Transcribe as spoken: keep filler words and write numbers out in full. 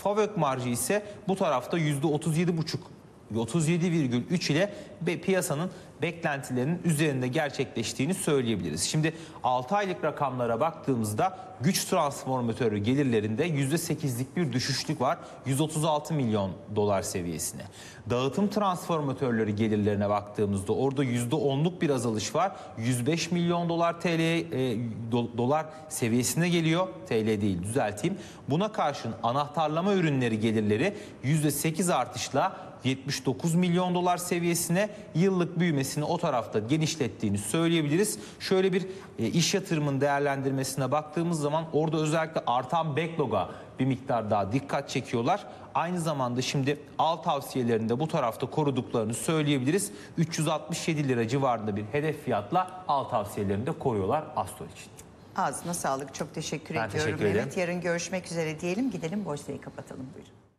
FAVÖK marjı ise bu tarafta yüzde otuz yedi buçuk, otuz yedi virgül üç ile piyasanın beklentilerinin üzerinde gerçekleştiğini söyleyebiliriz. Şimdi altı aylık rakamlara baktığımızda güç transformatörü gelirlerinde yüzde sekizlik bir düşüşlük var. yüz otuz altı milyon dolar seviyesine. Dağıtım transformatörleri gelirlerine baktığımızda orada yüzde onluk bir azalış var. yüz beş milyon dolar T L e, do, dolar seviyesine geliyor. T L değil, düzelteyim. Buna karşın anahtarlama ürünleri gelirleri yüzde sekiz artışla yetmiş dokuz milyon dolar seviyesine, yıllık büyümesini o tarafta genişlettiğini söyleyebiliriz. Şöyle bir e, iş yatırımın değerlendirmesine baktığımız zaman orada özellikle artan backlog'a bir miktar daha dikkat çekiyorlar. Aynı zamanda şimdi al tavsiyelerinde bu tarafta koruduklarını söyleyebiliriz. üç yüz altmış yedi lira civarında bir hedef fiyatla al tavsiyelerini de koruyorlar Astor için. Ağzına sağlık. Çok teşekkür Ben ediyorum. teşekkür ederim. Evet, yarın görüşmek üzere diyelim. Gidelim borsayı kapatalım. Buyurun.